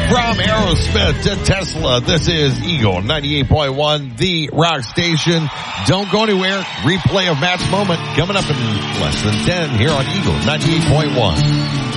From Aerosmith to Tesla, this is Eagle 98.1, the rock station. Don't go anywhere. Replay of match moment coming up in less than 10 here on Eagle 98.1.